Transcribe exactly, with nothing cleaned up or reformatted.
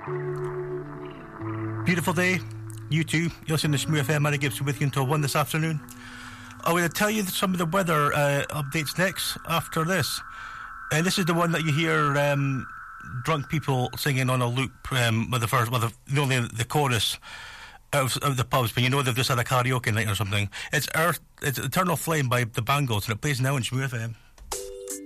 Beautiful day. You too. You're listening to Smooth F M. Mary Gibson with you until one this afternoon. I'm going to tell you some of the weather uh, updates next after this. And this is the one that you hear um, drunk people singing on a loop um, with the first, with the, you know, the, the chorus out of, out of the pubs, but you know they've just had a karaoke night or something. It's Earth, it's Eternal Flame by the Bangles, and it plays now in Smooth F M.